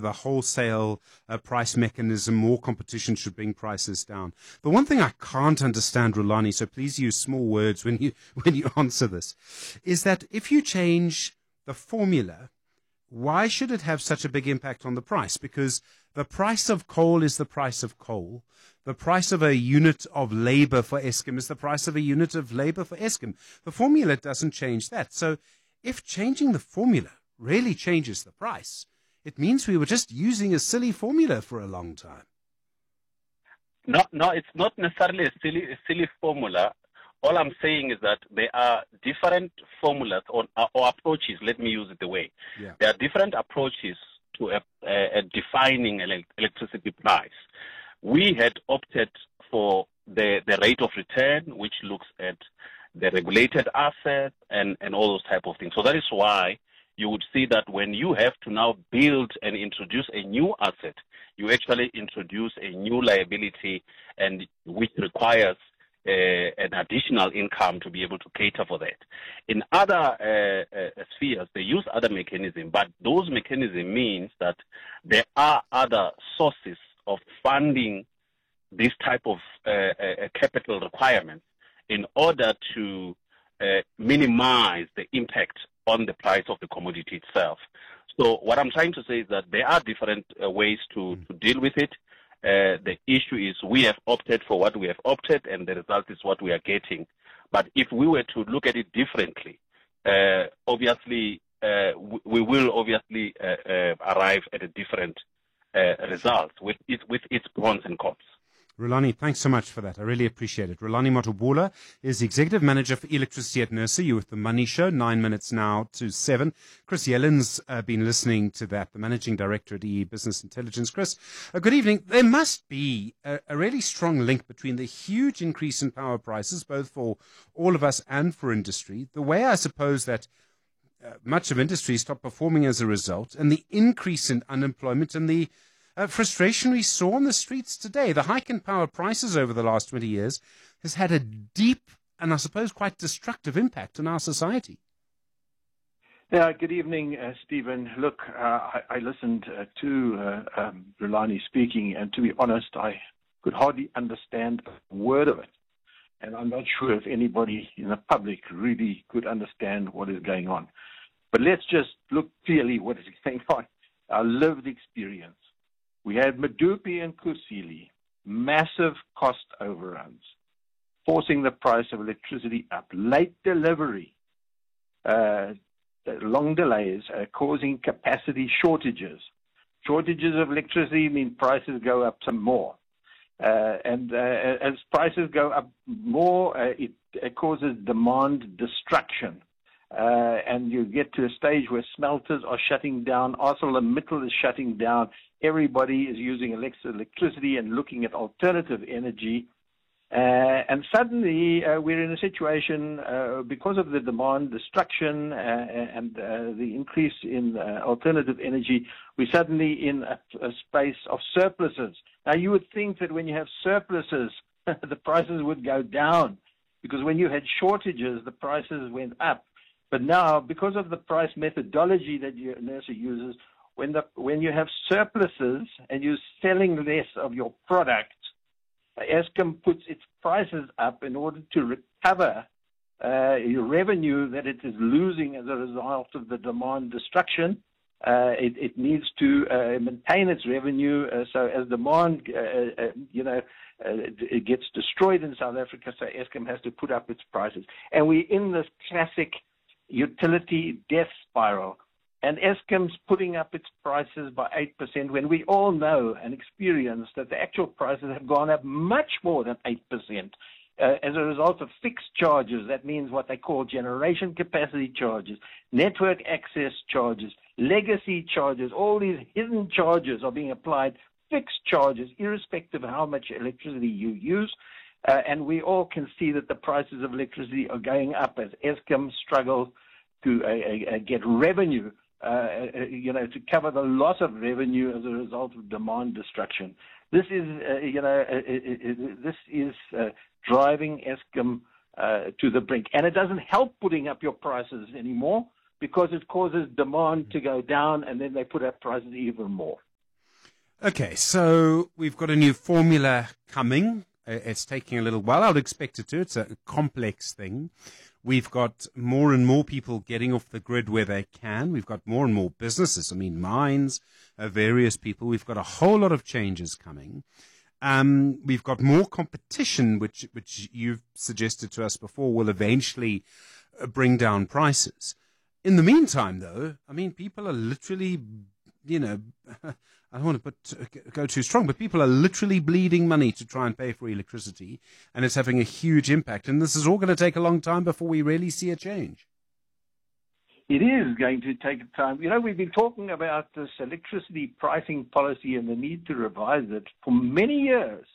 the wholesale price mechanism, more competition should bring prices down. The one thing I can't understand, Rulani, so please use small words when you answer this, is that if you change the formula, why should it have such a big impact on the price? Because the price of coal is the price of coal. The price of a unit of labor for Eskom is the price of a unit of labor for Eskom. The formula doesn't change that. So if changing the formula really changes the price, it means we were just using a silly formula for a long time. No, it's not necessarily a silly formula. All I'm saying is that there are different formulas or approaches. Let me use it the way. Yeah. There are different approaches to defining electricity price. We had opted for the rate of return, which looks at the regulated assets and all those type of things. So that is why you would see that when you have to now build and introduce a new asset, you actually introduce a new liability, and which requires an additional income to be able to cater for that. In other spheres, they use other mechanisms, but those mechanisms means that there are other sources of funding this type of capital requirements in order to minimize the impact on the price of the commodity itself. So what I'm trying to say is that there are different ways to deal with it. The issue is we have opted for what we have opted, and the result is what we are getting. But if we were to look at it differently, obviously, we will obviously arrive at a different result with its pros and cons. Rulani, thanks so much for that. I really appreciate it. Rulani Mathubula is the Executive Manager for Electricity at NERSA. You're with The Money Show, 9 minutes now to 7. Chris Yellen's been listening to that, the Managing Director at EE Business Intelligence. Chris, good evening. There must be a really strong link between the huge increase in power prices, both for all of us and for industry, the way I suppose that much of industry stopped performing as a result, and the increase in unemployment and the frustration we saw on the streets today. The hike in power prices over the last 20 years has had a deep and I suppose quite destructive impact on our society. Yeah, good evening, Stephen. Look, I listened to Rulani speaking, and to be honest, I could hardly understand a word of it. And I'm not sure if anybody in the public really could understand what is going on. But let's just look clearly what is going on. Our lived experience. We had Medupi and Kusile, massive cost overruns, forcing the price of electricity up. Late delivery, long delays, causing capacity shortages. Shortages of electricity mean prices go up some more. And as prices go up more, it causes demand destruction. And you get to a stage where smelters are shutting down, ArcelorMittal is shutting down, everybody is using electricity and looking at alternative energy. And suddenly we're in a situation, because of the demand destruction and the increase in alternative energy, we're suddenly in a space of surpluses. Now, you would think that when you have surpluses, the prices would go down, because when you had shortages, the prices went up. But now, because of the price methodology that NERSA uses, when you have surpluses and you're selling less of your product, Eskom puts its prices up in order to recover your revenue that it is losing as a result of the demand destruction. It needs to maintain its revenue. So as demand, it gets destroyed in South Africa, so Eskom has to put up its prices. And we're in this classic utility death spiral. And Eskom's putting up its prices by 8% when we all know and experience that the actual prices have gone up much more than 8%. As a result of fixed charges, that means what they call generation capacity charges, network access charges, legacy charges, all these hidden charges are being applied, fixed charges, irrespective of how much electricity you use. And we all can see that the prices of electricity are going up as Eskom struggles to get revenue, to cover the loss of revenue as a result of demand destruction. This is, driving Eskom to the brink. And it doesn't help putting up your prices anymore, because it causes demand to go down, and then they put up prices even more. Okay, so we've got a new formula coming. It's taking a little while. I would expect it to. It's a complex thing. We've got more and more people getting off the grid where they can. We've got more and more businesses. I mean, mines, various people. We've got a whole lot of changes coming. We've got more competition, which you've suggested to us before will eventually bring down prices. In the meantime, though, I mean, people are literally, I don't want to go too strong, but people are literally bleeding money to try and pay for electricity, and it's having a huge impact. And this is all going to take a long time before we really see a change. It is going to take time. We've been talking about this electricity pricing policy and the need to revise it for many years.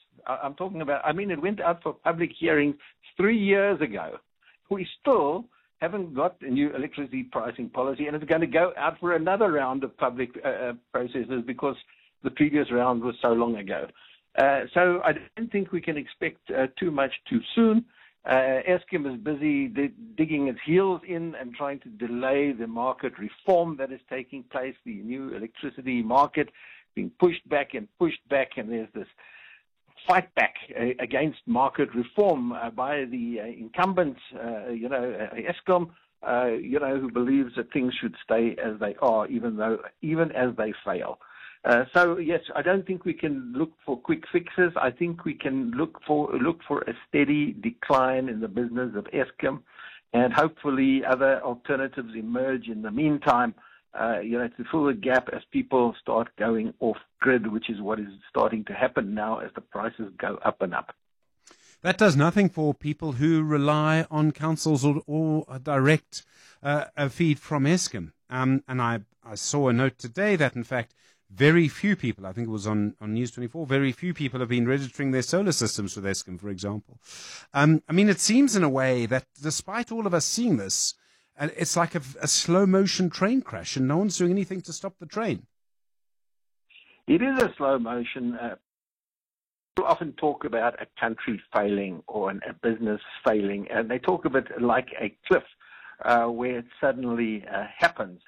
It went out for public hearing 3 years ago. We still haven't got a new electricity pricing policy, and it's going to go out for another round of public processes because the previous round was so long ago. So I don't think we can expect too much too soon. Eskom is busy digging its heels in and trying to delay the market reform that is taking place, the new electricity market being pushed back, and there's this fight back against market reform by the incumbents, Eskom, who believes that things should stay as they are, even as they fail. So yes, I don't think we can look for quick fixes. I think we can look for a steady decline in the business of Eskom, and hopefully other alternatives emerge in the meantime. To fill the gap as people start going off grid, which is what is starting to happen now as the prices go up and up. That does nothing for people who rely on councils or a direct a feed from Eskom. And I saw a note today that, in fact, very few people, I think it was on News 24, very few people have been registering their solar systems with Eskom, for example. It seems in a way that despite all of us seeing this, it's like a slow-motion train crash, and no one's doing anything to stop the train. It is a slow motion. People often talk about a country failing or a business failing, and they talk of it like a cliff where it suddenly happens.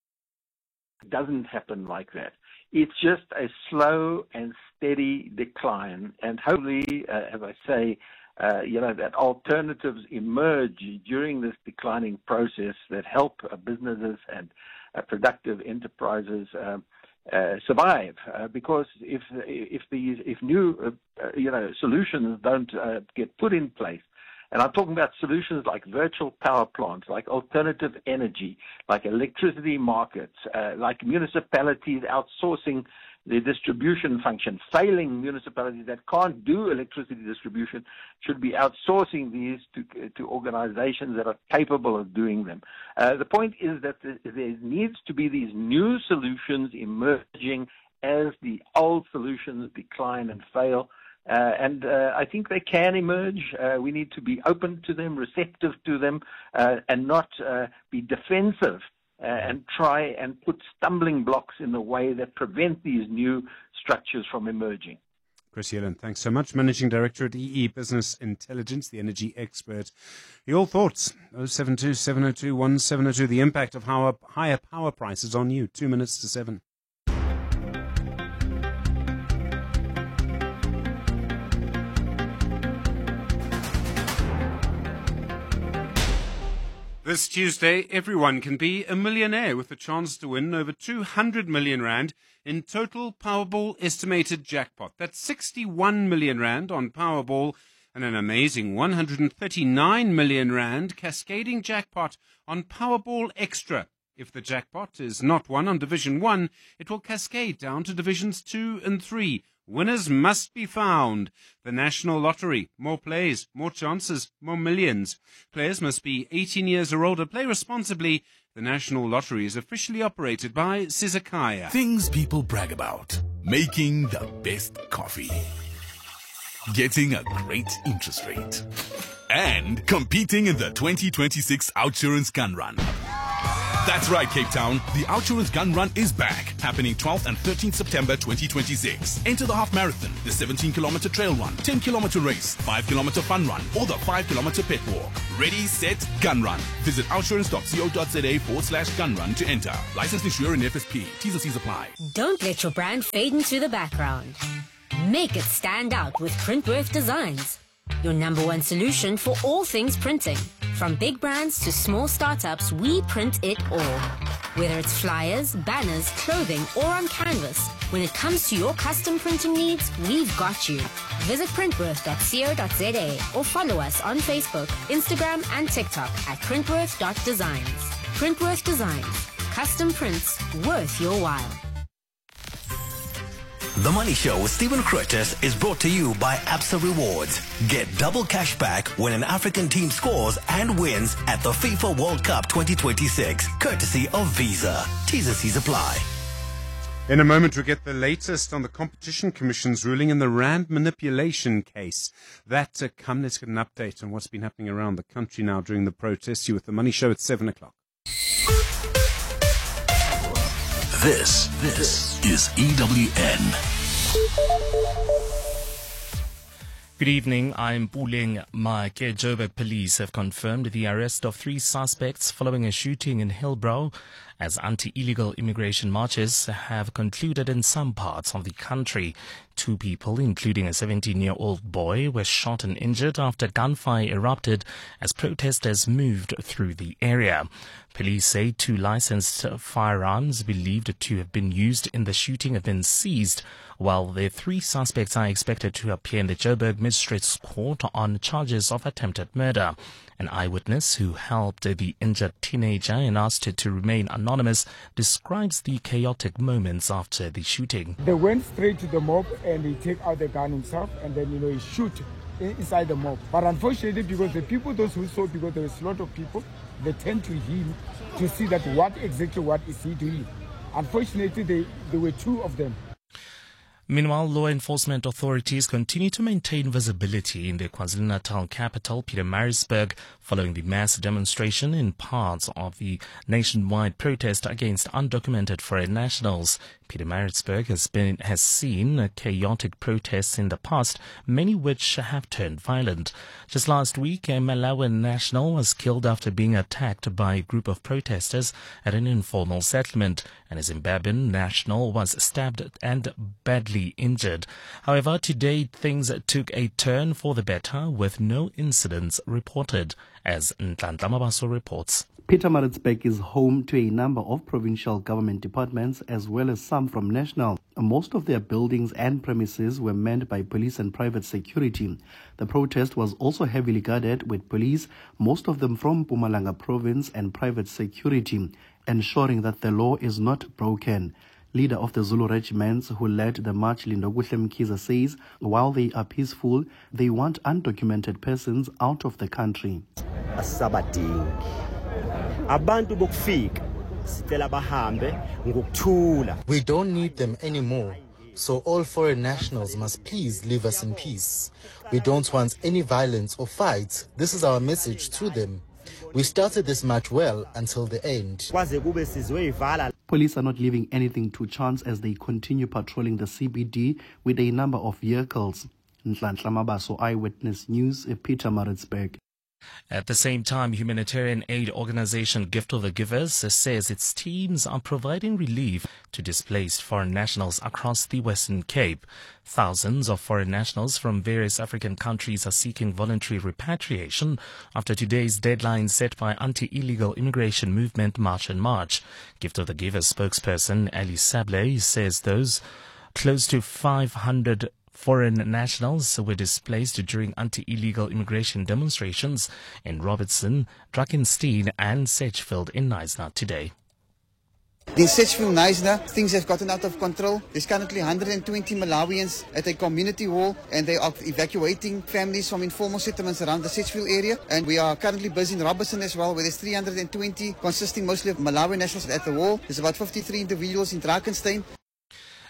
It doesn't happen like that. It's just a slow and steady decline, and hopefully, as I say, that alternatives emerge during this declining process that help businesses and productive enterprises survive. Because if new solutions don't get put in place, and I'm talking about solutions like virtual power plants, like alternative energy, like electricity markets, like municipalities outsourcing the distribution function. Failing municipalities that can't do electricity distribution should be outsourcing these to organizations that are capable of doing them. The point is that there needs to be these new solutions emerging as the old solutions decline and fail. And I think they can emerge. We need to be open to them, receptive to them, and not be defensive and try and put stumbling blocks in the way that prevent these new structures from emerging. Chris Yellen, thanks so much. Managing Director at EE Business Intelligence, the energy expert. Your thoughts, 072-702-1702, the impact of higher power prices on you, 2 minutes to 7. This Tuesday, everyone can be a millionaire with a chance to win over 200 million rand in total Powerball estimated jackpot. That's 61 million rand on Powerball and an amazing 139 million rand cascading jackpot on Powerball Extra. If the jackpot is not won on Division 1, it will cascade down to Divisions 2 and 3. Winners must be found. The National Lottery. More plays, more chances, more millions. Players must be 18 years or older. Play responsibly. The National Lottery is officially operated by Sizakaya. Things people brag about. Making the best coffee. Getting a great interest rate. And competing in the 2026 Outsurance Gun Run. That's right, Cape Town. The OUTsurance Gun Run is back, happening 12th and 13th September 2026. Enter the half marathon, the 17-kilometer trail run, 10-kilometer race, 5-kilometer fun run, or the 5-kilometer pet walk. Ready, set, gun run. Visit outsurance.co.za/gun run to enter. Licensed insurer in FSP. T's and C's apply. Don't let your brand fade into the background. Make it stand out with Printworth Designs, your #1 solution for all things printing. From big brands to small startups, we print it all. Whether it's flyers, banners, clothing, or on canvas, when it comes to your custom printing needs, we've got you. Visit printworth.co.za or follow us on Facebook, Instagram, and TikTok at printworth.designs. Printworth Designs. Custom prints worth your while. The Money Show with Stephen Curtis is brought to you by Absa Rewards. Get double cash back when an African team scores and wins at the FIFA World Cup 2026, courtesy of Visa. T's and C's apply. In a moment, we'll get the latest on the Competition Commission's ruling in the Rand manipulation case. Let's get an update on what's been happening around the country now during the protests. You with the Money Show at 7 o'clock. This is EWN. Good evening, I'm Puleng Maake. Joburg police have confirmed the arrest of 3 suspects following a shooting in Hillbrow as anti-illegal immigration marches have concluded in some parts of the country. 2 people, including a 17-year-old boy, were shot and injured after gunfire erupted as protesters moved through the area. Police say 2 licensed firearms believed to have been used in the shooting have been seized, while the 3 suspects are expected to appear in the Joburg Magistrates Court on charges of attempted murder. An eyewitness who helped the injured teenager and asked her to remain anonymous describes the chaotic moments after the shooting. They went straight to the mob and he take out the gun himself and then, he shoot inside the mob. But unfortunately, because the people, those who saw, because there was a lot of people, they turned to him to see that what is he doing. Unfortunately, there were 2 of them. Meanwhile, law enforcement authorities continue to maintain visibility in the KwaZulu-Natal capital, Pietermaritzburg, following the mass demonstration in parts of the nationwide protest against undocumented foreign nationals. Pietermaritzburg has seen chaotic protests in the past, many which have turned violent. Just last week, a Malawian national was killed after being attacked by a group of protesters at an informal settlement, and a Zimbabwean national was stabbed and badly injured. However, today things took a turn for the better, with no incidents reported, as Nhlanhla Mabaso reports. Pietermaritzburg is home to a number of provincial government departments as well as some from national. Most of their buildings and premises were manned by police and private security. The protest was also heavily guarded with police, most of them from Mpumalanga province, and private security, ensuring that the law is not broken. Leader of the Zulu regiments who led the march, Lindokuhle Mkhize, says while they are peaceful, they want undocumented persons out of the country. We don't need them anymore, so all foreign nationals must please leave us in peace. We don't want any violence or fights. This is our message to them. We started this march well until the end. Police are not leaving anything to chance as they continue patrolling the CBD with a number of vehicles. Nhlanhla Mabaso, Eyewitness News, Pietermaritzburg. At the same time, humanitarian aid organization Gift of the Givers says its teams are providing relief to displaced foreign nationals across the Western Cape. Thousands of foreign nationals from various African countries are seeking voluntary repatriation after today's deadline set by anti-illegal immigration movement March and March. Gift of the Givers spokesperson Ali Sable says those close to 500 foreign nationals were displaced during anti-illegal immigration demonstrations in Robertson, Drakenstein and Sedgefield in Knysna today. In Sedgefield, Knysna, things have gotten out of control. There's currently 120 Malawians at a community hall, and they are evacuating families from informal settlements around the Sedgefield area. And we are currently busy in Robertson as well, where there's 320, consisting mostly of Malawian nationals at the wall. There's about 53 individuals in Drakenstein.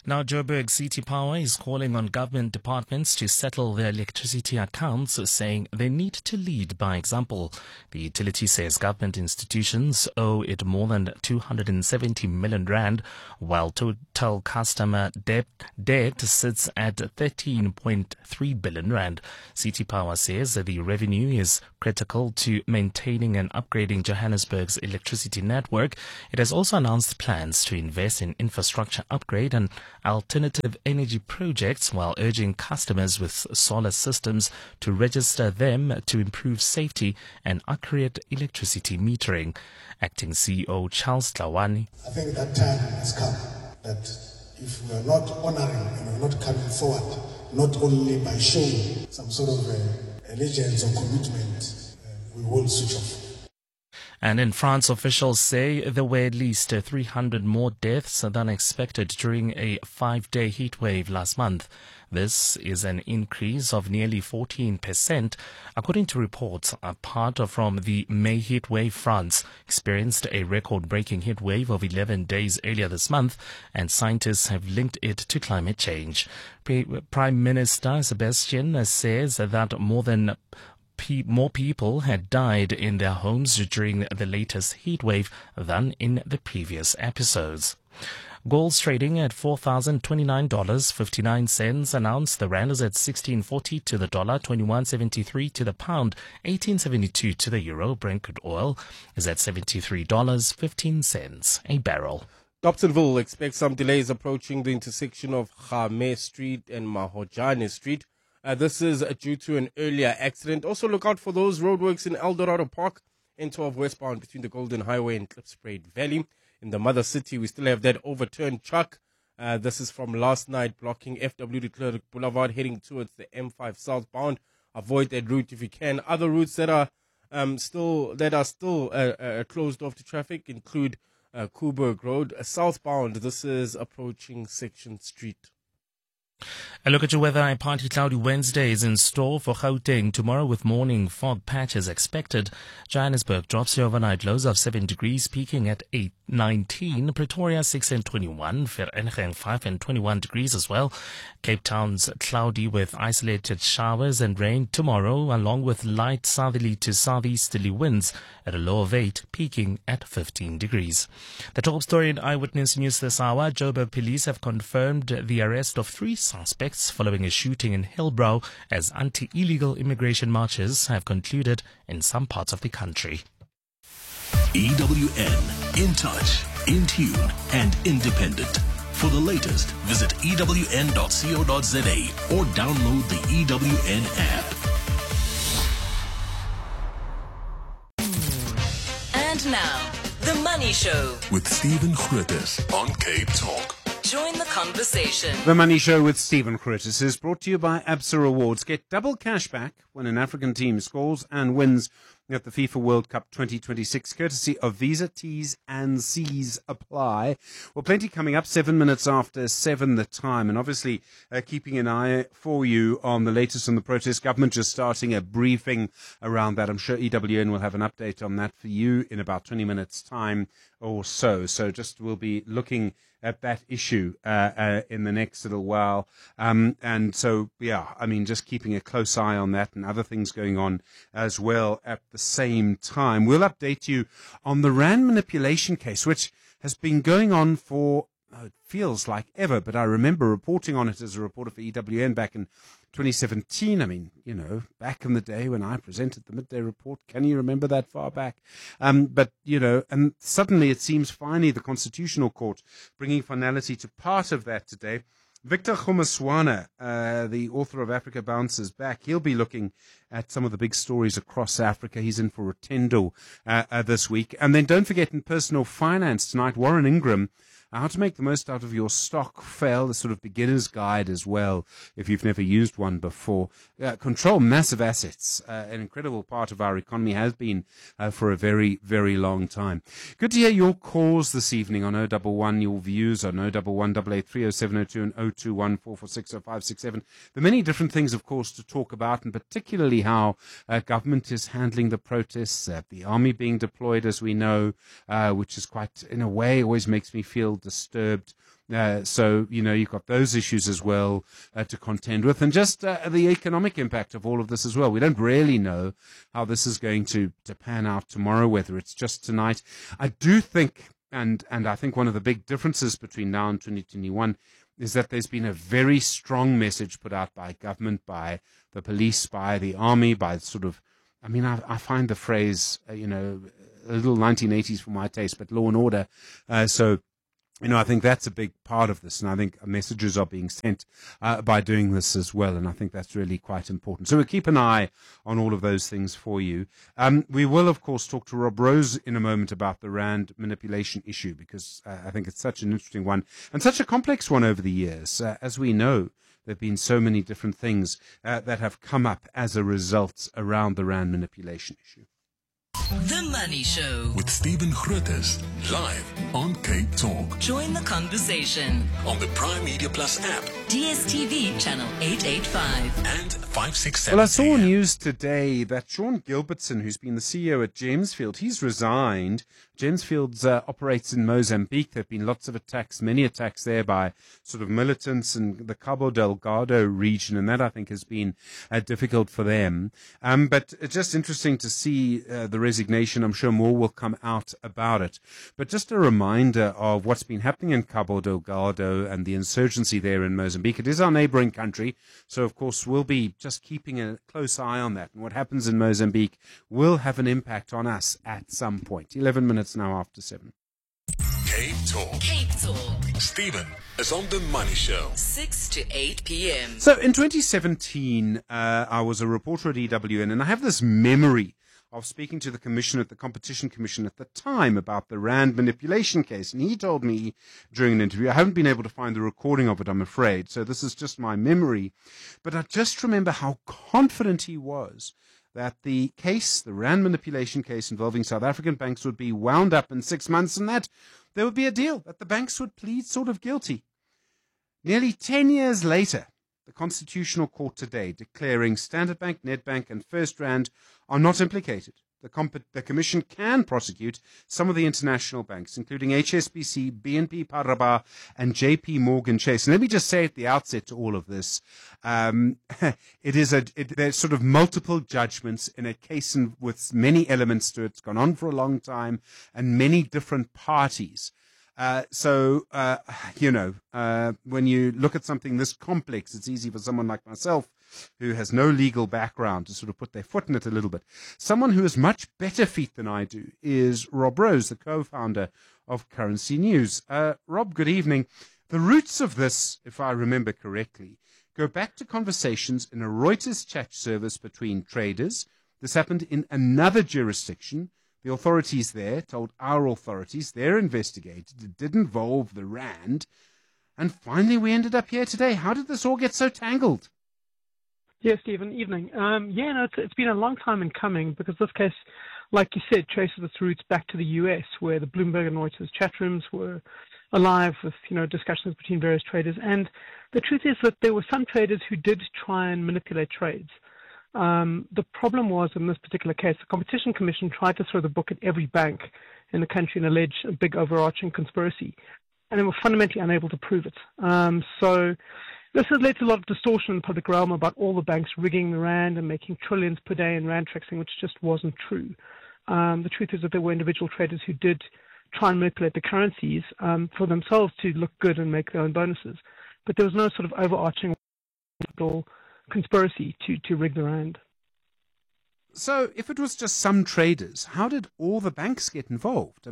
Now, Joburg City Power is calling on government departments to settle their electricity accounts, saying they need to lead by example. The utility says government institutions owe it more than 270 million rand, while total customer debt sits at 13.3 billion rand. City Power says that the revenue is critical to maintaining and upgrading Johannesburg's electricity network. It has also announced plans to invest in infrastructure upgrade and alternative energy projects, while urging customers with solar systems to register them to improve safety and accurate electricity metering. Acting CEO Charles Tlawani. I think that time has come that if we are not honoring and we are not coming forward, not only by showing some sort of allegiance or commitment, we will switch off. And in France, officials say there were at least 300 more deaths than expected during a 5-day heat wave last month. This is an increase of nearly 14%, according to reports. Apart from the May heat wave, France experienced a record-breaking heat wave of 11 days earlier this month, and scientists have linked it to climate change. Prime Minister Sebastian says that more people had died in their homes during the latest heat wave than in the previous episodes. Gold's trading at $4,029.59 an ounce. The rand is at 16.40 to the dollar, 21.73 to the pound, 18.72 to the euro. Brent crude oil is at $73.15 a barrel. Dobsonville expects some delays approaching the intersection of Khame Street and Mahojane Street. This is due to an earlier accident. Also look out for those roadworks in Eldorado Park, N12 westbound between the Golden Highway and Klipspruit Valley. In the mother city, we still have that overturned truck. This is from last night, blocking FW de Klerk Boulevard, heading towards the M5 southbound. Avoid that route if you can. Other routes that are still closed off to traffic include Coburg Road. Southbound, this is approaching Section Street. A look at your weather. A partly cloudy Wednesday is in store for Gauteng tomorrow, with morning fog patches expected. Johannesburg drops to overnight lows of 7 degrees, peaking at 19. Pretoria 6 and 21. Vereeniging 5 and 21 degrees as well. Cape Town's cloudy with isolated showers and rain tomorrow, along with light southerly to southeasterly winds at a low of 8, peaking at 15 degrees. The top story in Eyewitness News this hour. Joburg police have confirmed the arrest of 3 suspects following a shooting in Hillbrow, as anti-illegal immigration marches have concluded in some parts of the country. EWN, in touch, in tune, and independent. For the latest, visit ewn.co.za or download the EWN app. And now, The Money Show with Stephen Grootes on Cape Talk. Join the conversation. The Money Show with Stephen Grootes is brought to you by ABSA Rewards. Get double cash back when an African team scores and wins at the FIFA World Cup 2026, courtesy of Visa. T's and C's apply. Well, plenty coming up, 7 minutes after 7 the time, and obviously keeping an eye for you on the latest on the protest. Government just starting a briefing around that. I'm sure EWN will have an update on that for you in about 20 minutes time or so. So just we'll be looking at that issue in the next little while. And so, yeah, I mean, just keeping a close eye on that and other things going on as well at the same time. We'll update you on the Rand manipulation case, which has been going on for, it feels like ever, but I remember reporting on it as a reporter for EWN back in 2017. I mean, you know, back in the day when I presented the midday report. Can you remember that far back? But, you know, and suddenly it seems finally the Constitutional Court bringing finality to part of that today. Victor Kgomoeswana, the author of Africa Bounces Back, he'll be looking at some of the big stories across Africa. He's in for Rotendo this week. And then don't forget, in personal finance tonight, Warren Ingram, how to make the most out of your stock fail, the sort of beginner's guide as well, if you've never used one before. Control massive assets, an incredible part of our economy, has been for a very, very long time. Good to hear your calls this evening on 011, your views on 011 883 0702 and 021 446 0567. The many different things, of course, to talk about, and particularly how government is handling the protests, the army being deployed, as we know, which is quite, in a way, always makes me feel disturbed. So, you've got those issues as well to contend with, and just the economic impact of all of this as well. We don't really know how this is going to pan out tomorrow, whether it's just tonight. I do think, and I think one of the big differences between now and 2021 is that there's been a very strong message put out by government, by the police, by the army, by sort of, I find the phrase, a little 1980s for my taste, but law and order. I think that's a big part of this, and I think messages are being sent by doing this as well, and I think that's really quite important. So we'll keep an eye on all of those things for you. We will, of course, talk to Rob Rose in a moment about the Rand manipulation issue, because I think it's such an interesting one and such a complex one over the years. As we know, there have been so many different things that have come up as a result around the Rand manipulation issue. The Money Show with Stephen Grootes, live on Cape Talk. Join the conversation on the Prime Media Plus app, DSTV channel 885 and 567. Well, I saw news today that Sean Gilbertson, who's been the CEO at Gemsfield, he's resigned. Gemsfield operates in Mozambique. There have been lots of attacks, many attacks there by sort of militants in the Cabo Delgado region, and that I think has been difficult for them. But it's just interesting to see the resignation. I'm sure more will come out about it. But just a reminder of what's been happening in Cabo Delgado and the insurgency there in Mozambique. It is our neighboring country, so of course we'll be just keeping a close eye on that. And what happens in Mozambique will have an impact on us at some point. 11 minutes now after 7. Cape Talk. Cape Talk. Stephen is on The Money Show. 6 to 8 p.m. So in 2017, I was a reporter at EWN, and I have this memory of speaking to the commissioner, the Competition Commission at the time, about the Rand manipulation case. And he told me during an interview, I haven't been able to find the recording of it, I'm afraid, so this is just my memory. But I just remember how confident he was that the case, the Rand manipulation case involving South African banks, would be wound up in 6 months, and that there would be a deal, that the banks would plead sort of guilty. Nearly 10 years later, the Constitutional Court today declaring Standard Bank, Nedbank and First Rand are not implicated. The Commission can prosecute some of the international banks, including HSBC, BNP Paribas and JP Morgan Chase. And let me just say at the outset to all of this, there's sort of multiple judgments in a case with many elements to it. It's gone on for a long time and many different parties. When you look at something this complex, it's easy for someone like myself, who has no legal background, to sort of put their foot in it a little bit. Someone who has much better feet than I do is Rob Rose, the co-founder of Currency News. Rob, good evening. The roots of this, if I remember correctly, go back to conversations in a Reuters chat service between traders. This happened in another jurisdiction. The authorities there told our authorities they're investigated. It did involve the Rand. And finally, we ended up here today. How did this all get so tangled? Yes, Stephen, evening. It's been a long time in coming, because this case, like you said, traces its roots back to the US, where the Bloomberg and Reuters chat rooms were alive with, discussions between various traders. And the truth is that there were some traders who did try and manipulate trades. The problem was, in this particular case, the Competition Commission tried to throw the book at every bank in the country and allege a big overarching conspiracy, and they were fundamentally unable to prove it. So this has led to a lot of distortion in the public realm about all the banks rigging the Rand and making trillions per day in Rand tricking, which just wasn't true. The truth is that there were individual traders who did try and manipulate the currencies for themselves to look good and make their own bonuses. But there was no sort of overarching conspiracy to rig the Rand. So if it was just some traders, how did all the banks get involved?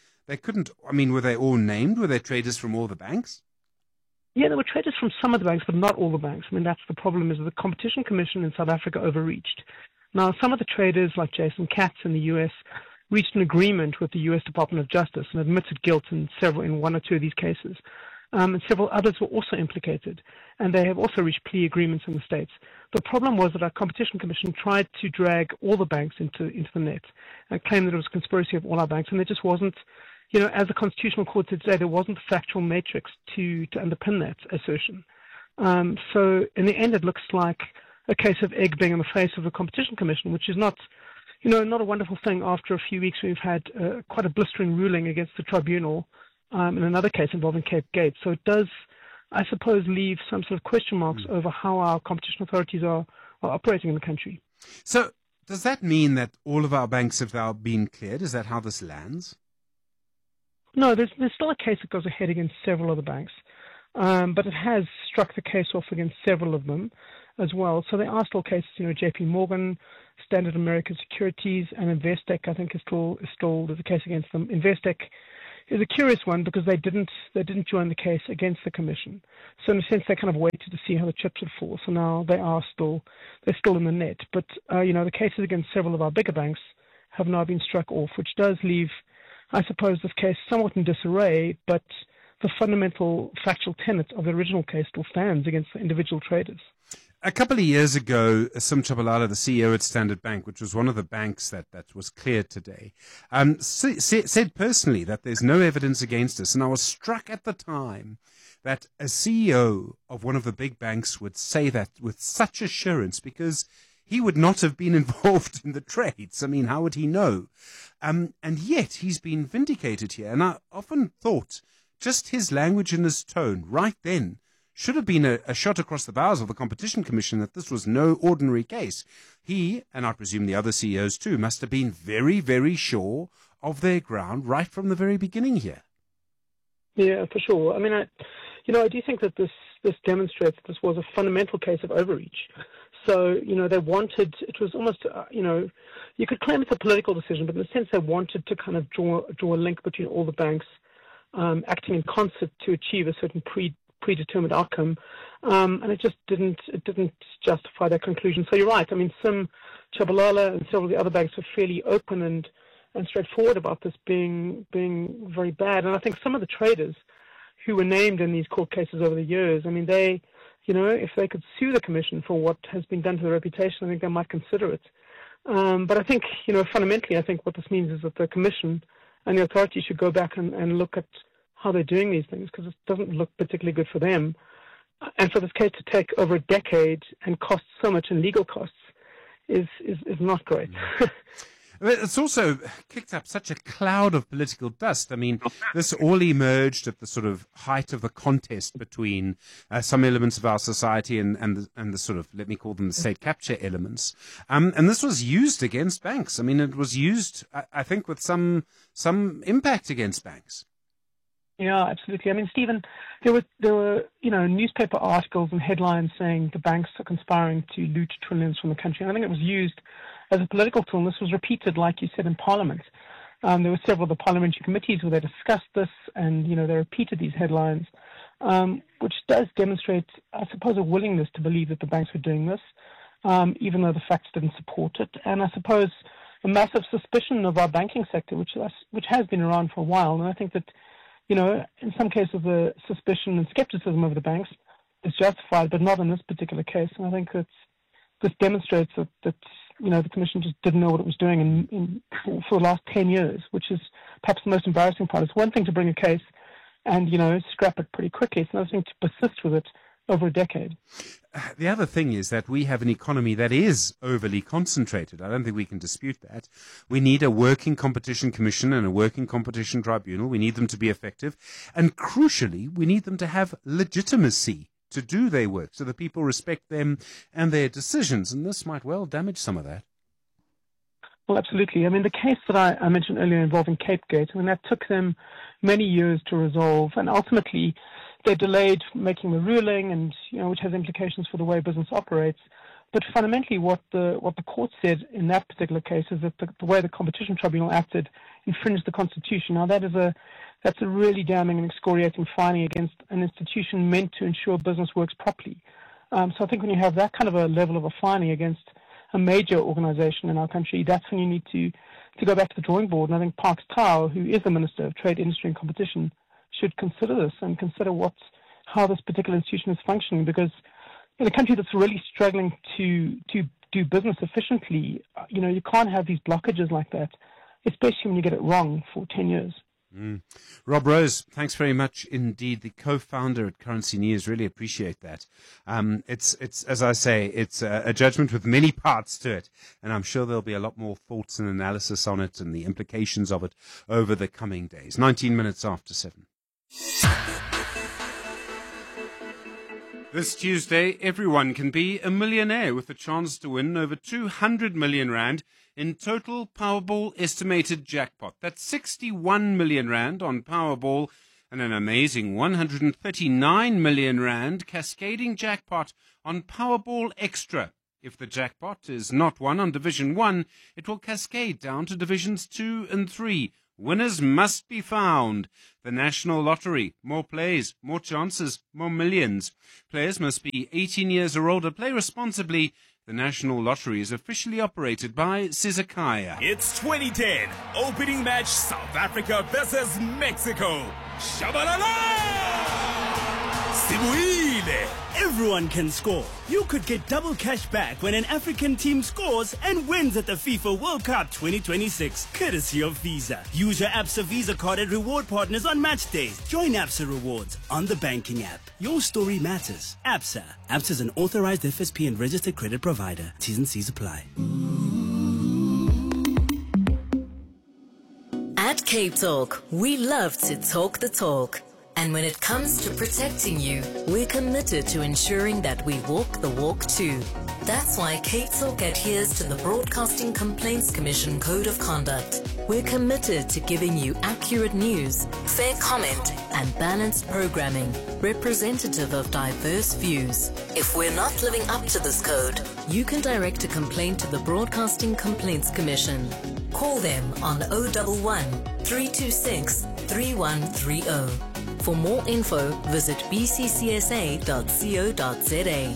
Were they all named? Were there traders from all the banks? Yeah, there were traders from some of the banks, but not all the banks. That's the problem, is that the Competition Commission in South Africa overreached. Now, some of the traders, like Jason Katz in the US, reached an agreement with the US Department of Justice and admitted guilt in one or two of these cases. And several others were also implicated, and they have also reached plea agreements in the States. The problem was that our Competition Commission tried to drag all the banks into the net and claim that it was a conspiracy of all our banks, and there just wasn't, as the Constitutional Court said today, there wasn't a factual matrix to underpin that assertion. So in the end, it looks like a case of egg being in the face of the Competition Commission, which is not a wonderful thing after a few weeks we've had quite a blistering ruling against the tribunal in another case involving Cape Gate. So it does, I suppose, leave some sort of question marks over how our competition authorities are operating in the country. So does that mean that all of our banks have now been cleared? Is that how this lands? No, there's still a case that goes ahead against several other banks, but it has struck the case off against several of them as well. So there are still cases, JP Morgan, Standard American Securities, and Investec, I think, there's a case against them. Investec is a curious one because they didn't join the case against the commission. So in a sense, they kind of waited to see how the chips would fall. So now they're still in the net. But the cases against several of our bigger banks have now been struck off, which does leave, I suppose, this case somewhat in disarray. But the fundamental factual tenet of the original case still stands against the individual traders. A couple of years ago, Sim Chabalala, the CEO at Standard Bank, which was one of the banks that was cleared today, said personally that there's no evidence against us. And I was struck at the time that a CEO of one of the big banks would say that with such assurance, because he would not have been involved in the trades. I mean, how would he know? And yet he's been vindicated here. And I often thought just his language and his tone right then should have been a shot across the bows of the Competition Commission that this was no ordinary case. He, and I presume the other CEOs too, must have been very, very sure of their ground right from the very beginning here. Yeah, for sure. I mean, I do think that this demonstrates that this was a fundamental case of overreach. So, they wanted, it was almost, you could claim it's a political decision, but in a sense they wanted to kind of draw a link between all the banks acting in concert to achieve a certain predetermined outcome, and it just didn't justify that conclusion. So you're right. I mean, Sim Chabalala and several of the other banks were fairly open and straightforward about this being very bad. And I think some of the traders who were named in these court cases over the years, I mean, they, if they could sue the commission for what has been done to their reputation, I think they might consider it. But I think, fundamentally, I think what this means is that the commission and the authorities should go back and look at how they're doing these things, because it doesn't look particularly good for them. And for this case to take over a decade and cost so much in legal costs is not great. It's also kicked up such a cloud of political dust. I mean, this all emerged at the sort of height of the contest between some elements of our society and the sort of, let me call them the state capture elements. And this was used against banks. I mean, it was used, I think, with some impact against banks. Yeah, absolutely. I mean, Stephen, there were newspaper articles and headlines saying the banks are conspiring to loot trillions from the country. And I think it was used as a political tool. And this was repeated, like you said, in Parliament. There were several of the parliamentary committees where they discussed this, and they repeated these headlines, which does demonstrate, I suppose, a willingness to believe that the banks were doing this, even though the facts didn't support it. And I suppose a massive suspicion of our banking sector, which has been around for a while. And I think that, in some cases, the suspicion and skepticism of the banks is justified, but not in this particular case. And I think this demonstrates that the Commission just didn't know what it was doing for the last 10 years, which is perhaps the most embarrassing part. It's one thing to bring a case and, scrap it pretty quickly. It's another thing to persist with it over a decade. The other thing is that we have an economy that is overly concentrated. I don't think we can dispute that. We need a working competition commission and a working competition tribunal. We need them to be effective. And crucially, we need them to have legitimacy to do their work so that people respect them and their decisions. And this might well damage some of that. Well, absolutely. I mean, the case that I mentioned earlier involving Cape Gate, I mean, that took them many years to resolve. And ultimately, they delayed making the ruling, and which has implications for the way business operates. But fundamentally, what the court said in that particular case is that the way the Competition Tribunal acted infringed the Constitution. Now, that's a really damning and excoriating finding against an institution meant to ensure business works properly. So I think when you have that kind of a level of a finding against a major organization in our country, that's when you need to go back to the drawing board. And I think Parks Tau, who is the Minister of Trade, Industry and Competition, should consider this and consider how this particular institution is functioning, because in a country that's really struggling to do business efficiently, you can't have these blockages like that, especially when you get it wrong for 10 years. Rob Rose, thanks very much indeed. The co-founder at Currency News, really appreciate that. It's as I say, it's a judgment with many parts to it, and I'm sure there'll be a lot more thoughts and analysis on it and the implications of it over the coming days. 19 minutes after 7. This Tuesday, everyone can be a millionaire with a chance to win over 200 million rand in total Powerball estimated jackpot. That's 61 million rand on Powerball and an amazing 139 million rand cascading jackpot on Powerball Extra. If the jackpot is not won on Division 1, it will cascade down to Divisions 2 and 3. Winners must be found. The National Lottery. More plays, more chances, more millions. Players must be 18 years or older. Play responsibly. The National Lottery is officially operated by Sizakaya. It's 2010. Opening match South Africa versus Mexico. Shabalala! Sibuile! Everyone can score. You could get double cash back when an African team scores and wins at the FIFA World Cup 2026, courtesy of Visa. Use your ABSA Visa card at reward partners on match days. Join ABSA Rewards on the banking app. Your story matters. ABSA. ABSA is an authorized FSP and registered credit provider. T's and C's apply. At Cape Talk, we love to talk the talk. And when it comes to protecting you, we're committed to ensuring that we walk the walk too. That's why Cape Talk adheres to the Broadcasting Complaints Commission Code of Conduct. We're committed to giving you accurate news, fair comment, and balanced programming, representative of diverse views. If we're not living up to this code, you can direct a complaint to the Broadcasting Complaints Commission. Call them on 011 326 3130. For more info, visit bccsa.co.za.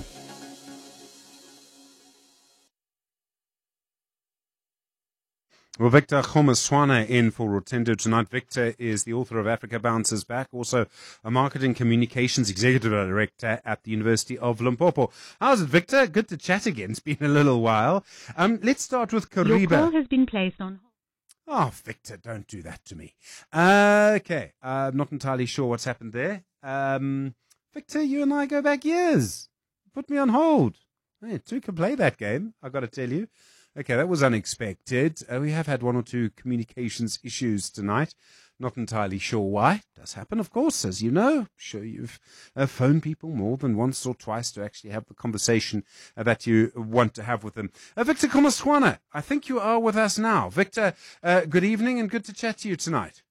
Well, Victor Khomaswana in for Rotendo tonight. Victor is the author of Africa Bounces Back, also a marketing communications executive director at the University of Limpopo. How's it, Victor? Good to chat again. It's been a little while. Let's start with Kariba. Your call has been placed on hold. Oh, Victor, don't do that to me. Okay, I'm not entirely sure what's happened there. Victor, you and I go back years. Put me on hold. Hey, two can play that game, I've got to tell you. Okay, that was unexpected. We have had one or two communications issues tonight. Not entirely sure why. It does happen, of course, as you know. I'm sure you've phoned people more than once or twice to actually have the conversation that you want to have with them. Victor Khomaswana, I think you are with us now. Victor, good evening and good to chat to you tonight.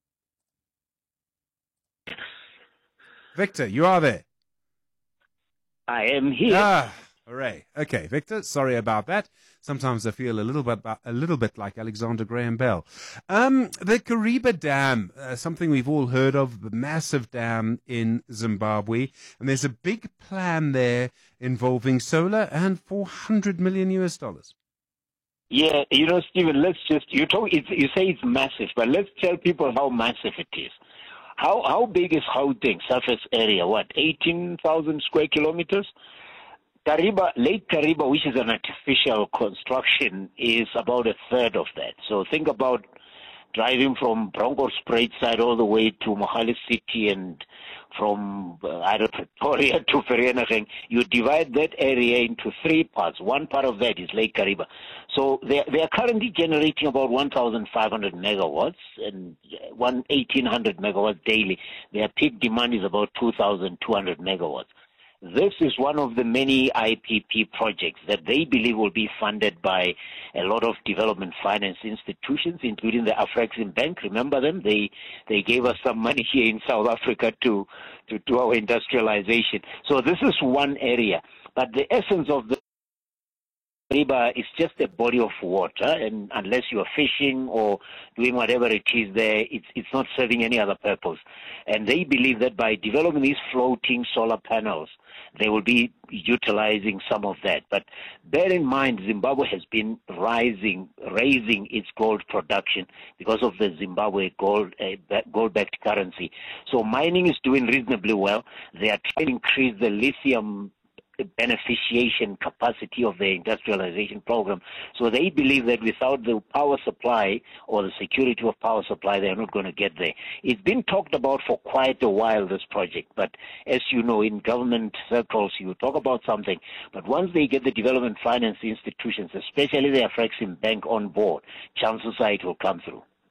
Victor, you are there. I am here. Hooray. Okay, Victor, sorry about that. Sometimes I feel a little bit like Alexander Graham Bell. The Kariba Dam, something we've all heard of, the massive dam in Zimbabwe, and there's a big plan there involving solar and $400 million. Yeah, you know, Stephen, you say it's massive, but let's tell people how massive it is. How big is Gauteng surface area? What, 18,000 square kilometers? Lake Kariba, which is an artificial construction, is about a third of that. So think about driving from Bronkhorstspruit side all the way to Mohale City and from Pretoria to Vereeniging. You divide that area into three parts. One part of that is Lake Kariba. So they are currently generating about 1,500 megawatts and 1,800 megawatts daily. Their peak demand is about 2,200 megawatts. This is one of the many IPP projects that they believe will be funded by a lot of development finance institutions, including the Afrexim Bank. Remember them? They gave us some money here in South Africa to do our industrialization. So this is one area. But the essence of the Kariba is just a body of water, and unless you are fishing or doing whatever it is there, it's not serving any other purpose. And they believe that by developing these floating solar panels, they will be utilizing some of that. But bear in mind, Zimbabwe has been raising its gold production because of the Zimbabwe gold-backed currency. So mining is doing reasonably well. They are trying to increase the lithium beneficiation capacity of the industrialization program. So they believe that without the power supply or the security of power supply, they're not going to get there. It's been talked about for quite a while, this project, but as you know, in government circles, you talk about something, but once they get the development finance institutions, especially the Afrexim Bank on board, chances are it will come through.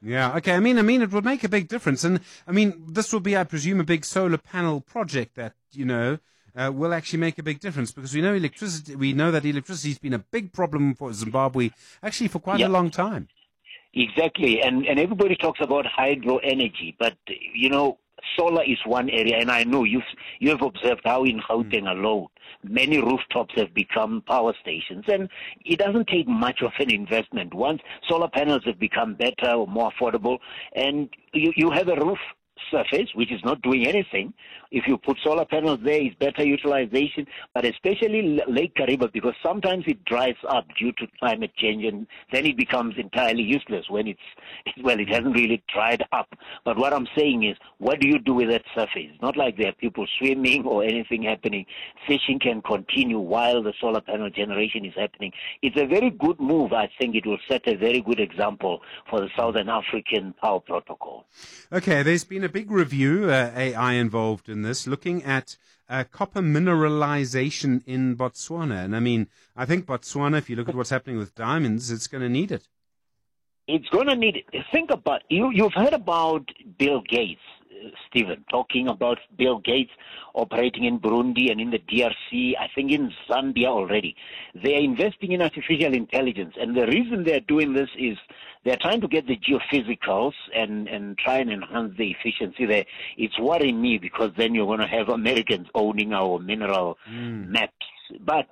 Yeah, okay. I mean, it would make a big difference. And, I mean, this will be, I presume, a big solar panel project that, will actually make a big difference because we know that electricity has been a big problem for Zimbabwe actually for quite a long time. Exactly. And everybody talks about hydro energy, but, solar is one area, and I know you have observed how in Gauteng alone, many rooftops have become power stations, and it doesn't take much of an investment. Once solar panels have become better or more affordable, and you have a roof surface which is not doing anything. If you put solar panels there, it's better utilization, but especially Lake Kariba, because sometimes it dries up due to climate change, and then it becomes entirely useless when it hasn't really dried up. But what I'm saying is, what do you do with that surface? It's not like there are people swimming or anything happening. Fishing can continue while the solar panel generation is happening. It's a very good move. I think it will set a very good example for the Southern African Power Protocol. Okay, there's been a big review, AI involved in this, looking at copper mineralization in Botswana. And I mean, I think Botswana, if you look at what's happening with diamonds, it's going to need it. It's going to need it. Think about, you've heard about Bill Gates, Stephen, talking about Bill Gates operating in Burundi and in the DRC, I think in Zambia already. They are investing in artificial intelligence, and the reason they're doing this is they're trying to get the geophysicals and try and enhance the efficiency there. It's worrying me because then you're going to have Americans owning our mineral maps. But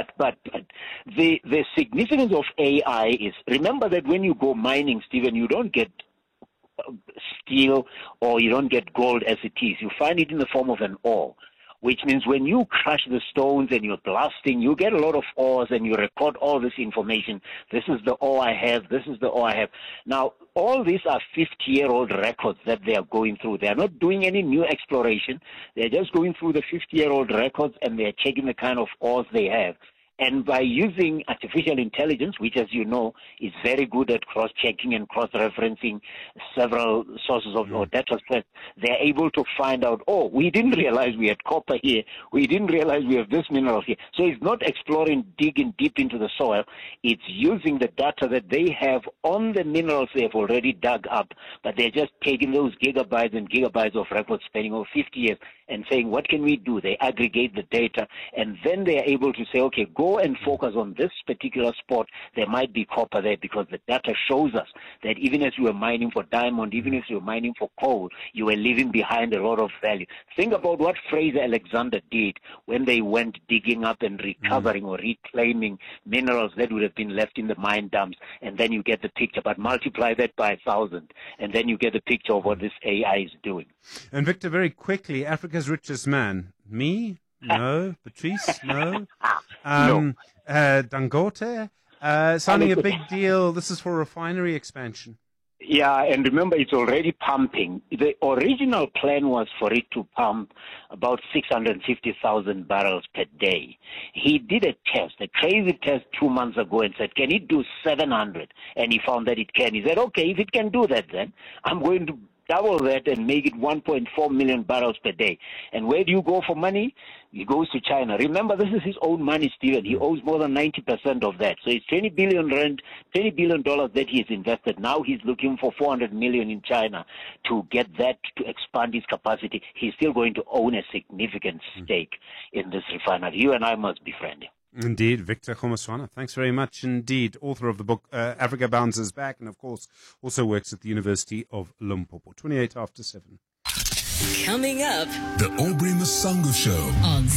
the significance of AI is, remember that when you go mining, Stephen, you don't get steel or you don't get gold as it is. You find it in the form of an ore, which means when you crush the stones and you're blasting, you get a lot of ores and you record all this information. This is the ore I have. This is the ore I have. Now, all these are 50-year-old records that they are going through. They are not doing any new exploration. They're just going through the 50-year-old records and they're checking the kind of ores they have. And by using artificial intelligence, which, as you know, is very good at cross-checking and cross-referencing several sources of or data sets, they're able to find out, oh, we didn't realize we had copper here. We didn't realize we have this mineral here. So it's not exploring, digging deep into the soil. It's using the data that they have on the minerals they have already dug up, but they're just taking those gigabytes and gigabytes of records spanning over 50 years and saying, what can we do? They aggregate the data, and then they are able to say, okay, go and focus on this particular spot. There might be copper there because the data shows us that even as you were mining for diamond, even if you were mining for coal, you were leaving behind a lot of value. Think about what Fraser Alexander did when they went digging up and recovering or reclaiming minerals that would have been left in the mine dumps, and then you get the picture. But multiply that by 1,000, and then you get the picture of what this AI is doing. And Victor, very quickly, Africa's richest man, me? No. Patrice? No. No. Dangote? Sounding a big deal. This is for refinery expansion. Yeah, and remember, it's already pumping. The original plan was for it to pump about 650,000 barrels per day. He did a test, a crazy test 2 months ago and said, can it do 700? And he found that it can. He said, okay, if it can do that, then I'm going to double that and make it 1.4 million barrels per day. And where do you go for money? He goes to China. Remember, this is his own money, Stephen. He owes more than 90% of that. So it's 20 billion dollars that he has invested. Now he's looking for 400 million in China to get that to expand his capacity. He's still going to own a significant stake in this refinery. You and I must be friendly. Indeed, Victor Khomaswana. Thanks very much indeed. Author of the book Africa Bounces Back, and of course also works at the University of Limpopo. 28 after 7. Coming up, The Aubrey Masango Show on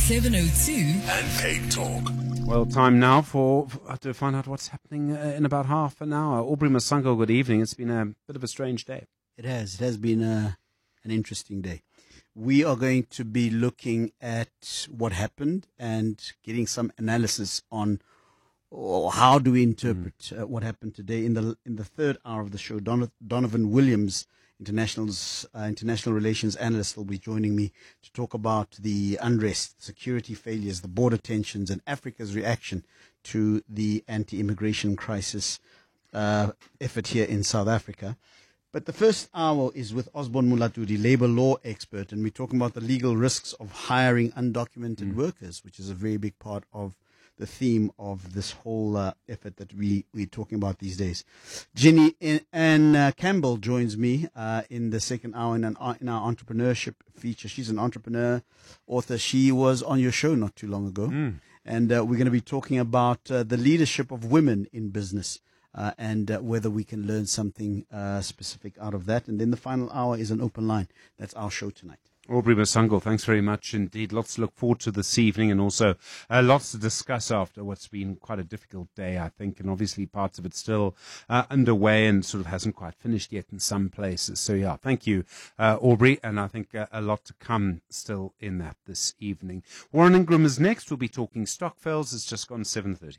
702 and Cape Talk. Well, time now to find out what's happening in about half an hour. Aubrey Masango, good evening. It's been a bit of a strange day. It has. It has been an interesting day. We are going to be looking at what happened and getting some analysis on how do we interpret what happened today. In the third hour of the show, Donovan Williams, international relations analyst, will be joining me to talk about the unrest, security failures, the border tensions, and Africa's reaction to the anti-immigration crisis effort here in South Africa. But the first hour is with Osborne Mulatudi, labor law expert, and we're talking about the legal risks of hiring undocumented workers, which is a very big part of the theme of this whole effort that we're talking about these days. Ginny Ann Campbell joins me in the second hour in our entrepreneurship feature. She's an entrepreneur, author. She was on your show not too long ago. And we're going to be talking about the leadership of women in business and whether we can learn something specific out of that. And then the final hour is an open line. That's our show tonight. Aubrey Masango, thanks very much indeed. Lots to look forward to this evening, and also lots to discuss after what's been quite a difficult day, I think, and obviously parts of it still underway and sort of hasn't quite finished yet in some places. So yeah, thank you, Aubrey, and I think a lot to come still in that this evening. Warren Ingram is next. We'll be talking Stockfells. It's just gone 7:30.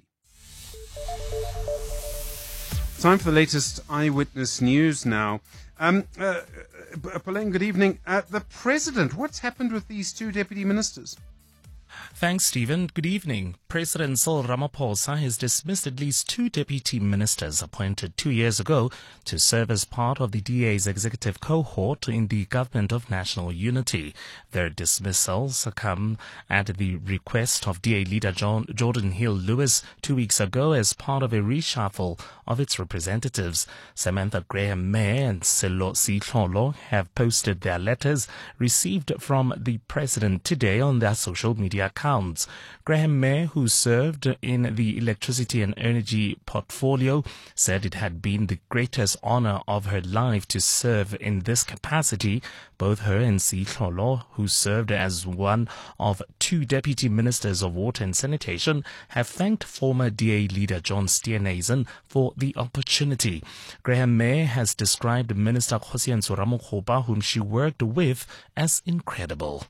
Time for the latest eyewitness news now. Pauline, good evening. The President, what's happened with these two deputy ministers? Thanks, Stephen. Good evening. President Cyril Ramaphosa has dismissed at least two deputy ministers appointed 2 years ago to serve as part of the DA's executive cohort in the Government of National Unity. Their dismissals come at the request of DA leader Jordan Hill-Lewis 2 weeks ago as part of a reshuffle of its representatives. Samantha Graham-May and Sello Sihlolo have posted their letters received from the President today on their social media accounts. Graham-May, who served in the electricity and energy portfolio, said it had been the greatest honor of her life to serve in this capacity. Both her and Sihlolo, who served as one of two deputy ministers of water and sanitation, have thanked former DA leader John Steenhuisen for the opportunity. Graham-May has described Minister Kgosientsho Ramokgopa, whom she worked with, as incredible.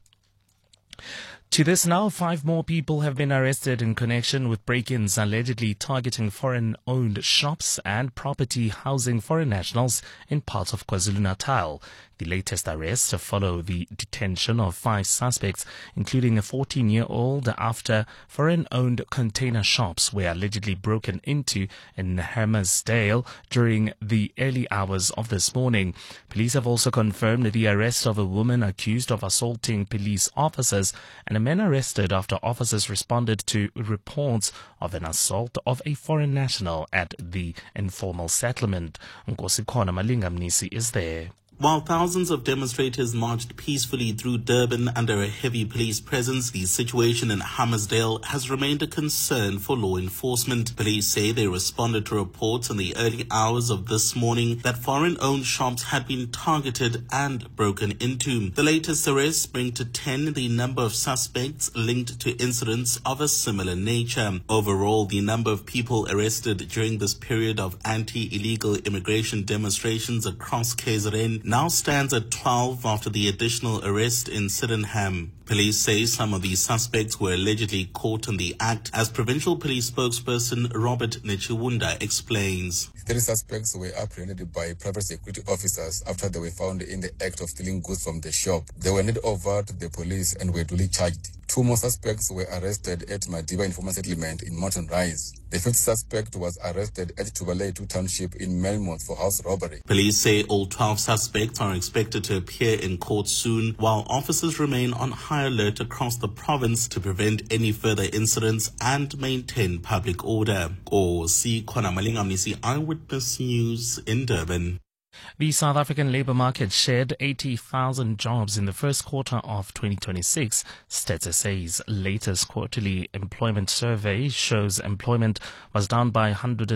To this now, 5 more people have been arrested in connection with break-ins allegedly targeting foreign-owned shops and property housing foreign nationals in parts of KwaZulu-Natal. The latest arrests follow the detention of 5 suspects, including a 14-year-old, after foreign-owned container shops were allegedly broken into in Hermersdale during the early hours of this morning. Police have also confirmed the arrest of a woman accused of assaulting police officers and a man arrested after officers responded to reports of an assault of a foreign national at the informal settlement. Nkosikhona Malingamnisi is there. While thousands of demonstrators marched peacefully through Durban under a heavy police presence, the situation in Hammersdale has remained a concern for law enforcement. Police say they responded to reports in the early hours of this morning that foreign-owned shops had been targeted and broken into. The latest arrests bring to 10 the number of suspects linked to incidents of a similar nature. Overall, the number of people arrested during this period of anti-illegal immigration demonstrations across KZN now stands at 12 after the additional arrest in Sydenham. Police say some of these suspects were allegedly caught in the act, as provincial police spokesperson Robert Nechiwunda explains. 3 suspects were apprehended by private security officers after they were found in the act of stealing goods from the shop. They were handed over to the police and were duly charged. 2 more suspects were arrested at Madiba Informal Settlement in Mountain Rise. The 5th suspect was arrested at Tubalay Township in Melmoth for house robbery. Police say all 12 suspects are expected to appear in court soon, while officers remain on high alert across the province to prevent any further incidents and maintain public order. Nkosikhona Malingamnisi, Eyewitness News in Durban. The South African labour market shed 80,000 jobs in the first quarter of 2026. Stats SA's latest quarterly employment survey shows employment was down by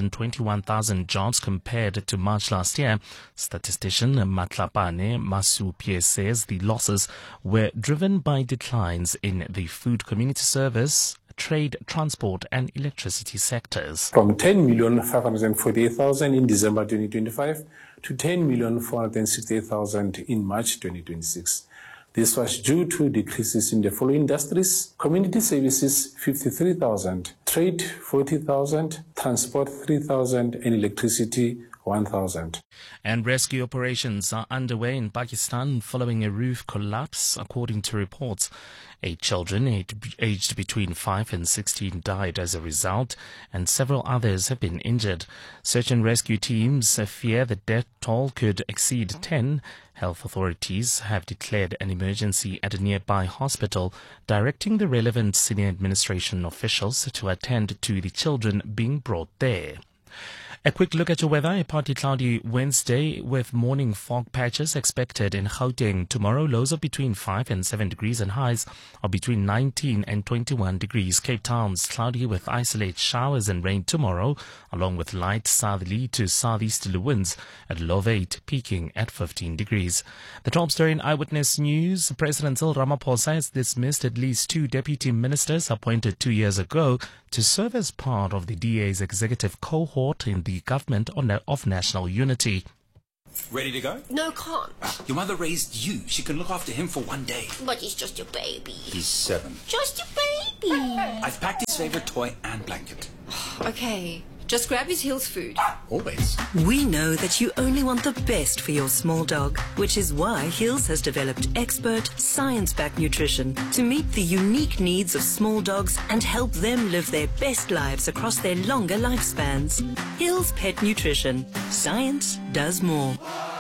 121,000 jobs compared to March last year. Statistician Matlapane Masupie says the losses were driven by declines in the food community service, trade, transport and electricity sectors. From 10,548,000 in December 2025 to 10,468,000 in March 2026. This was due to decreases in the following industries: community services 53,000, trade 40,000, transport 3,000 and electricity 1,000. And rescue operations are underway in Pakistan following a roof collapse, according to reports. 8 children aged between 5 and 16 died as a result, and several others have been injured. Search and rescue teams fear the death toll could exceed 10. Health authorities have declared an emergency at a nearby hospital, directing the relevant senior administration officials to attend to the children being brought there. A quick look at your weather. A partly cloudy Wednesday with morning fog patches expected in Gauteng. Tomorrow, lows of between 5 and 7 degrees and highs of between 19 and 21 degrees. Cape Town's cloudy with isolated showers and rain tomorrow, along with light southerly to southeasterly winds at low of 8, peaking at 15 degrees. The top story in Eyewitness News. President Cyril Ramaphosa has dismissed at least 2 deputy ministers appointed 2 years ago to serve as part of the DA's executive cohort in the government of national unity. Ready to go? No, can't. Your mother raised you. She can look after him for one day. But he's just a baby. He's 7. Just a baby. I've packed his favorite toy and blanket. Okay, just grab his Hills food. Always. We know that you only want the best for your small dog, which is why Hills has developed expert, science-backed nutrition to meet the unique needs of small dogs and help them live their best lives across their longer lifespans. Hills Pet Nutrition. Science does more.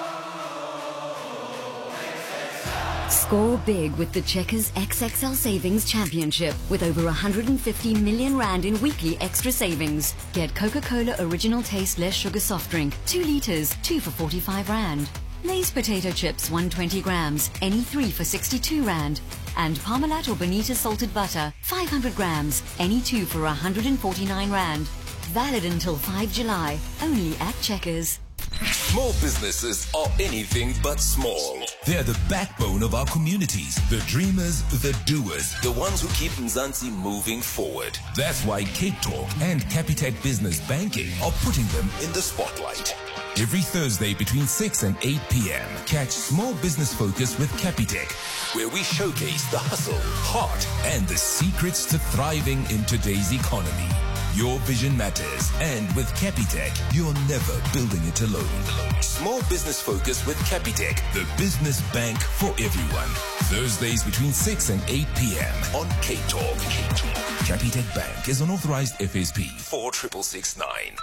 Score big with the Checkers XXL Savings Championship with over 150 million rand in weekly extra savings. Get Coca-Cola Original Taste Less Sugar Soft Drink, 2 litres, 2 for 45 rand. Lay's Potato Chips, 120 grams, any 3 for 62 rand. And Parmalat or Bonita Salted Butter, 500 grams, any 2 for 149 rand. Valid until 5 July, only at Checkers. Small businesses are anything but small. They're the backbone of our communities, the dreamers, the doers, the ones who keep Mzansi moving forward. That's why Cape Talk and Capitec Business Banking are putting them in the spotlight. Every Thursday between 6 and 8 p.m., catch Small Business Focus with Capitec, where we showcase the hustle, heart, and the secrets to thriving in today's economy. Your vision matters, and with Capitec, you're never building it alone. Small Business Focus with Capitec, the business bank for everyone. Thursdays between 6 and 8 p.m. on Cape Talk. Capitec Bank is an authorized FSP 46669.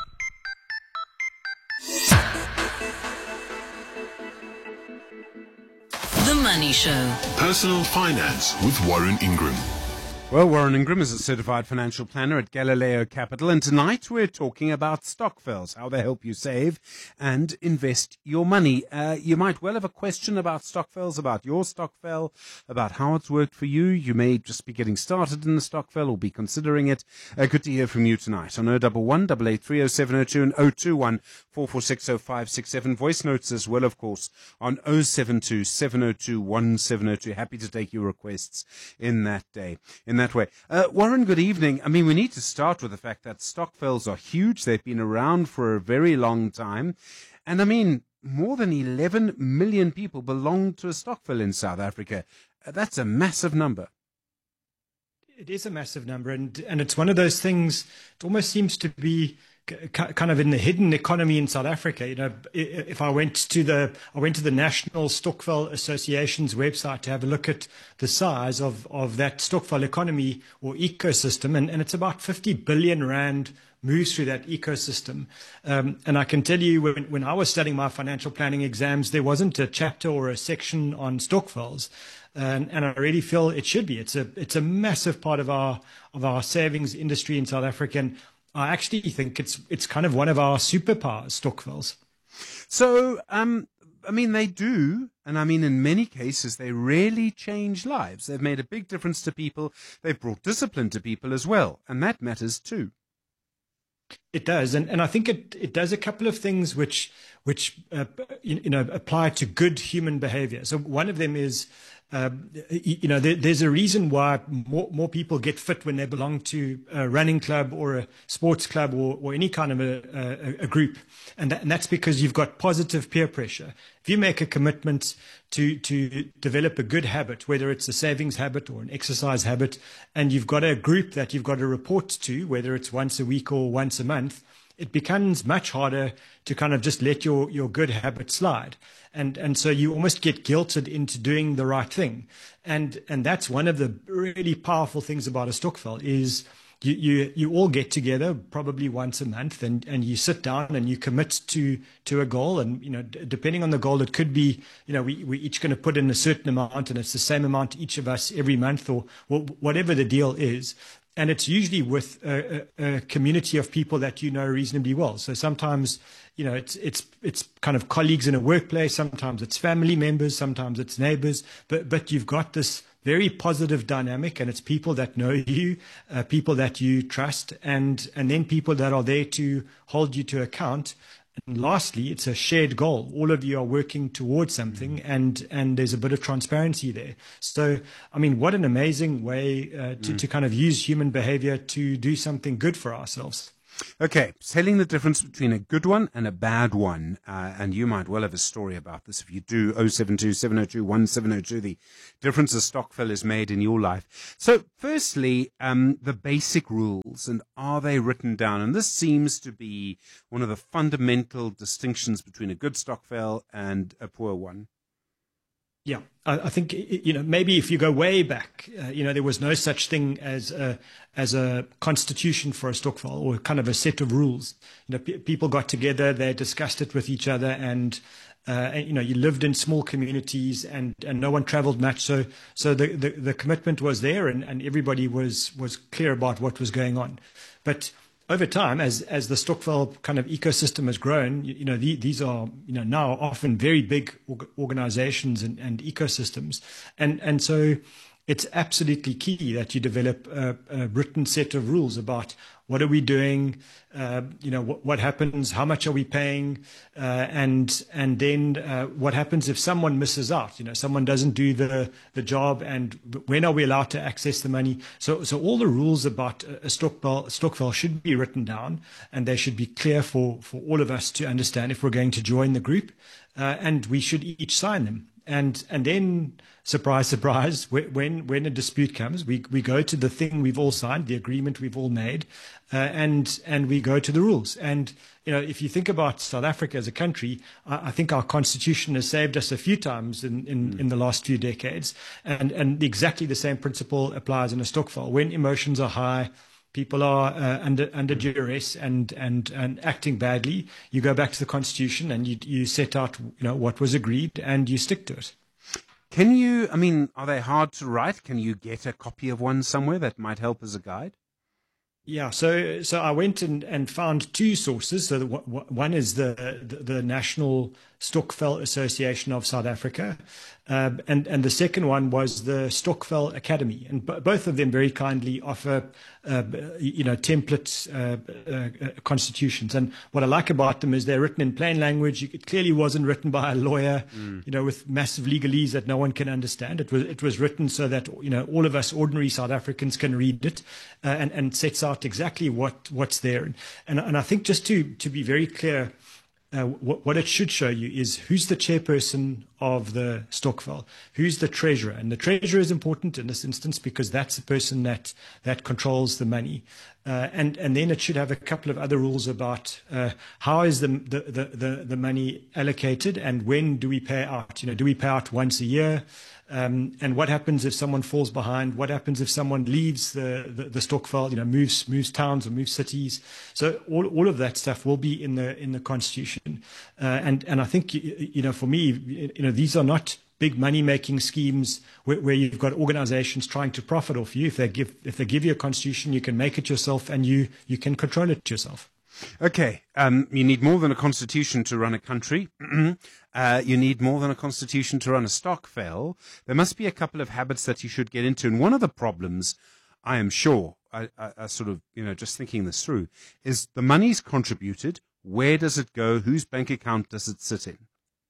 The Money Show. Personal Finance with Warren Ingram. Well, Warren Ingram is a certified financial planner at Galileo Capital, and tonight we're talking about stokvels, how they help you save and invest your money. You might well have a question about stokvels, about your stokvel, about how it's worked for you. You may just be getting started in the stokvel or be considering it. Good to hear from you tonight on 011 883 0702 and 021 446 0567. Voice notes as well, of course, on 072 702 1702. Happy to take your requests in that day. That way. Warren, good evening. I mean, we need to start with the fact that stokvels are huge. They've been around for a very long time. And I mean, more than 11 million people belong to a stokvel in South Africa. That's a massive number. It is a massive number. And it's one of those things, it almost seems to be kind of in the hidden economy in South Africa. You know, if I went to the National Stokvel Association's website to have a look at the size of that stokvel economy or ecosystem, and it's about 50 billion rand moves through that ecosystem. And I can tell you, when I was studying my financial planning exams, there wasn't a chapter or a section on stokvels. And I really feel it should be. It's a massive part of our savings industry in South Africa. And I actually think it's kind of one of our superpowers, stokvels. So, I mean, they do, and I mean, in many cases, they really change lives. They've made a big difference to people. They've brought discipline to people as well, and that matters too. It does, and I think it does a couple of things which apply to good human behavior. So one of them is, there's a reason why more people get fit when they belong to a running club or a sports club or any kind of a group, and that's because you've got positive peer pressure. If you make a commitment to develop a good habit, whether it's a savings habit or an exercise habit, and you've got a group that you've got to report to, whether it's once a week or once a month, it becomes much harder to kind of just let your good habits slide. And so you almost get guilted into doing the right thing. And that's one of the really powerful things about a stokvel is you all get together probably once a month and you sit down and you commit to a goal. And, depending on the goal, it could be, we each going to put in a certain amount and it's the same amount each of us every month or whatever the deal is. And it's usually with a community of people that you know reasonably well. So sometimes, it's kind of colleagues in a workplace. Sometimes it's family members. Sometimes it's neighbors. But you've got this very positive dynamic, and it's people that know you, people that you trust, and then people that are there to hold you to account. And lastly, it's a shared goal. All of you are working towards something, and there's a bit of transparency there. So, I mean, what an amazing way to kind of use human behavior to do something good for ourselves. Okay, telling the difference between a good one and a bad one. And you might well have a story about this. If you do, 072-702-1702, the difference a stokvel is made in your life. So firstly, the basic rules, and are they written down? And this seems to be one of the fundamental distinctions between a good stokvel and a poor one. Yeah, I think, maybe if you go way back, there was no such thing as a constitution for a stokvel or kind of a set of rules. People got together, they discussed it with each other, and you lived in small communities and no one traveled much. So the commitment was there and everybody was clear about what was going on. But over time, as the stokvel kind of ecosystem has grown, these are now often very big organizations and ecosystems, and so it's absolutely key that you develop a written set of rules about what are we doing, what happens, how much are we paying, and then what happens if someone misses out, someone doesn't do the job, and when are we allowed to access the money? So all the rules about a stokvel should be written down, and they should be clear for all of us to understand if we're going to join the group, and we should each sign them. And then, surprise, surprise, when a dispute comes, we go to the thing we've all signed, the agreement we've all made, and we go to the rules. And, if you think about South Africa as a country, I think our constitution has saved us a few times in the last few decades. And exactly the same principle applies in a stokvel. When emotions are high, people are under duress and acting badly, you go back to the constitution and you set out what was agreed and you stick to it. Are they hard to write? Can you get a copy of one somewhere that might help as a guide? Yeah, so I went and found two sources. So one is the National Stokvel Association of South Africa, and the second one was the Stokvel Academy, and both of them very kindly offer template constitutions. And what I like about them is they're written in plain language. It clearly wasn't written by a lawyer, with massive legalese that no one can understand. It was written so that all of us ordinary South Africans can read it, and sets out exactly what's there. And I think just to be very clear, what it should show you is who's the chairperson of the stokvel, who's the treasurer. And the treasurer is important in this instance because that's the person that controls the money. And then it should have a couple of other rules about how is the money allocated and when do we pay out. Do we pay out once a year? And what happens if someone falls behind? What happens if someone leaves the stokvel, moves towns or moves cities? So all of that stuff will be in the constitution. And I think, for me, these are not big money-making schemes where you've got organizations trying to profit off you. If they give you a constitution, you can make it yourself and you can control it yourself. Okay, you need more than a constitution to run a country. You need more than a constitution to run a stokvel. There must be a couple of habits that you should get into. And one of the problems, I am sure, I sort of, just thinking this through, is the money's contributed. Where does it go? Whose bank account does it sit in?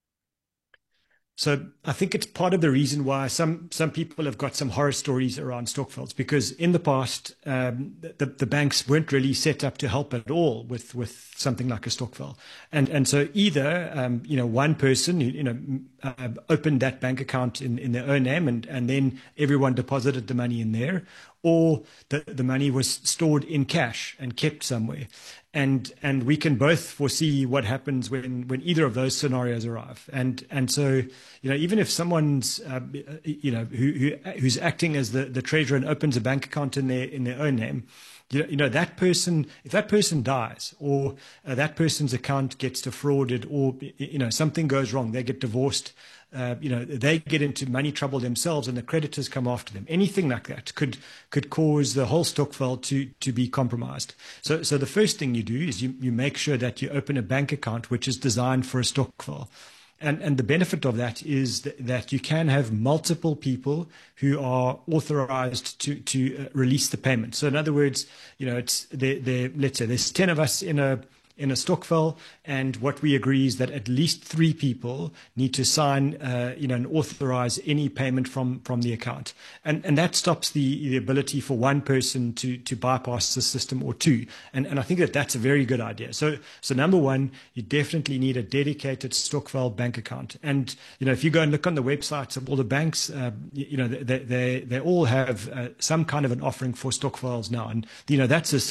So I think it's part of the reason why some people have got some horror stories around stokvels, because in the past, the banks weren't really set up to help at all with something like a stokvel. And so either, one person, opened that bank account in their own name and then everyone deposited the money in there, or the money was stored in cash and kept somewhere. And we can both foresee what happens when either of those scenarios arrive. And so, even if someone's, who's acting as the treasurer and opens a bank account in their own name, that person, if that person dies or that person's account gets defrauded or, something goes wrong, they get divorced, they get into money trouble themselves and the creditors come after them. Anything like that could cause the whole stokvel to be compromised. So the first thing you do is you make sure that you open a bank account which is designed for a stokvel. And the benefit of that is that you can have multiple people who are authorized to release the payment. So in other words, let's say there's 10 of us in a stokvel, and what we agree is that at least 3 people need to sign, and authorize any payment from the account. And that stops the ability for one person to bypass the system or two. And I think that's a very good idea. So number one, you definitely need a dedicated stokvel bank account. And, if you go and look on the websites of all the banks, they all have some kind of an offering for stokvels now. And, that's a